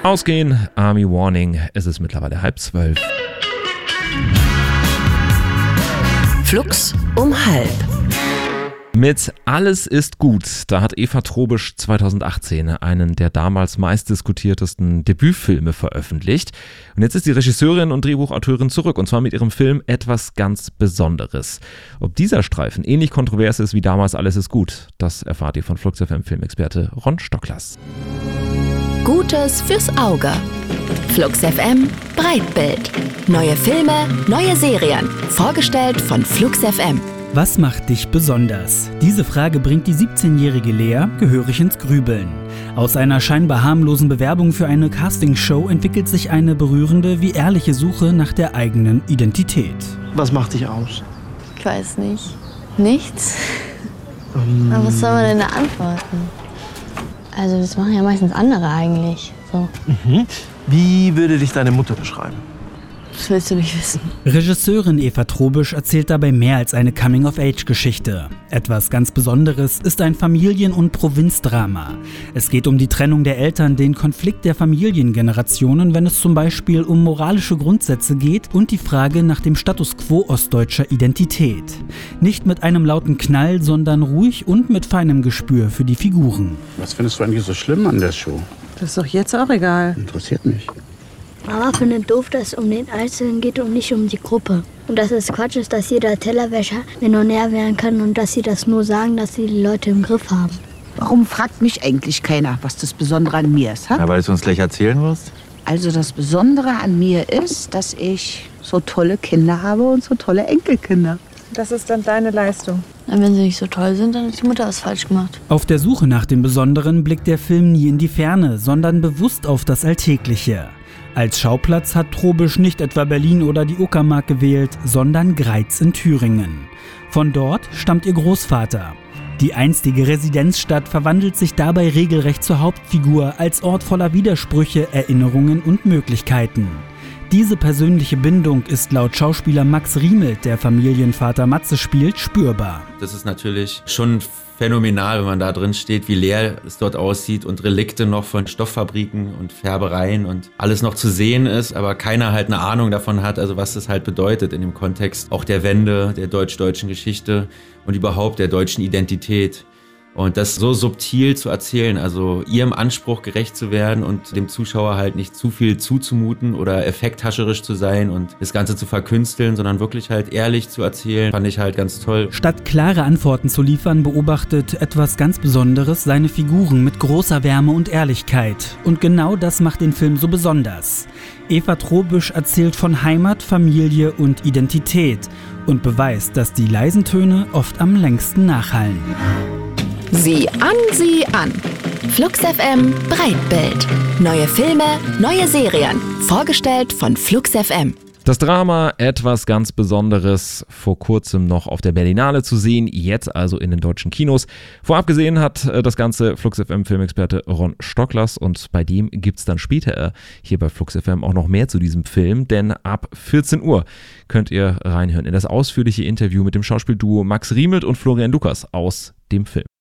Ausgehen, Army Warning, es ist mittlerweile 11:30. Flux um 12:30. Mit Alles ist gut, da hat Eva Trobisch 2018 einen der damals meistdiskutiertesten Debütfilme veröffentlicht. Und jetzt ist die Regisseurin und Drehbuchautorin zurück, und zwar mit ihrem Film Etwas ganz Besonderes. Ob dieser Streifen ähnlich kontrovers ist wie damals Alles ist gut, das erfahrt ihr von Flux FM Filmexperte Ron Stocklers. Gutes fürs Auge. Flux FM Breitbild. Neue Filme, neue Serien. Vorgestellt von Flux FM. Was macht dich besonders? Diese Frage bringt die 17-jährige Lea gehörig ins Grübeln. Aus einer scheinbar harmlosen Bewerbung für eine Castingshow entwickelt sich eine berührende wie ehrliche Suche nach der eigenen Identität. Was macht dich aus? Ich weiß nicht. Nichts? Aber was soll man denn da antworten? Also das machen ja meistens andere eigentlich. So. Wie würde dich deine Mutter beschreiben? Das willst du nicht wissen. Regisseurin Eva Trobisch erzählt dabei mehr als eine Coming-of-Age-Geschichte. Etwas ganz Besonderes ist ein Familien- und Provinzdrama. Es geht um die Trennung der Eltern, den Konflikt der Familiengenerationen, wenn es zum Beispiel um moralische Grundsätze geht, und die Frage nach dem Status quo ostdeutscher Identität. Nicht mit einem lauten Knall, sondern ruhig und mit feinem Gespür für die Figuren. Was findest du eigentlich so schlimm an der Show? Das ist doch jetzt auch egal. Interessiert mich. Mama findet doof, dass es um den Einzelnen geht und nicht um die Gruppe. Und dass es Quatsch ist, dass jeder Tellerwäscher Millionär werden kann und dass sie das nur sagen, dass sie die Leute im Griff haben. Warum fragt mich eigentlich keiner, was das Besondere an mir ist? Ja, weil du uns gleich erzählen wirst. Also das Besondere an mir ist, dass ich so tolle Kinder habe und so tolle Enkelkinder. Das ist dann deine Leistung. Na, wenn sie nicht so toll sind, dann hat die Mutter was falsch gemacht. Auf der Suche nach dem Besonderen blickt der Film nie in die Ferne, sondern bewusst auf das Alltägliche. Als Schauplatz hat Trobisch nicht etwa Berlin oder die Uckermark gewählt, sondern Greiz in Thüringen. Von dort stammt ihr Großvater. Die einstige Residenzstadt verwandelt sich dabei regelrecht zur Hauptfigur, als Ort voller Widersprüche, Erinnerungen und Möglichkeiten. Diese persönliche Bindung ist laut Schauspieler Max Riemelt, der Familienvater Matze spielt, spürbar. Das ist natürlich schon phänomenal, wenn man da drin steht, wie leer es dort aussieht und Relikte noch von Stofffabriken und Färbereien und alles noch zu sehen ist, aber keiner halt eine Ahnung davon hat, also was das halt bedeutet in dem Kontext auch der Wende, der deutsch-deutschen Geschichte und überhaupt der deutschen Identität. Und das so subtil zu erzählen, also ihrem Anspruch gerecht zu werden und dem Zuschauer halt nicht zu viel zuzumuten oder effekthascherisch zu sein und das Ganze zu verkünsteln, sondern wirklich halt ehrlich zu erzählen, fand ich halt ganz toll. Statt klare Antworten zu liefern, beobachtet Etwas ganz Besonderes seine Figuren mit großer Wärme und Ehrlichkeit. Und genau das macht den Film so besonders. Eva Trobisch erzählt von Heimat, Familie und Identität und beweist, dass die leisen Töne oft am längsten nachhallen. Sieh an. Flux FM Breitbild. Neue Filme, neue Serien. Vorgestellt von Flux FM. Das Drama Etwas ganz Besonderes, vor kurzem noch auf der Berlinale zu sehen, jetzt also in den deutschen Kinos. Vorab gesehen hat das Ganze Flux FM Filmexperte Ron Stocklers, und bei dem gibt's dann später hier bei Flux FM auch noch mehr zu diesem Film, denn ab 14 Uhr könnt ihr reinhören in das ausführliche Interview mit dem Schauspielduo Max Riemelt und Florian Lukas aus dem Film.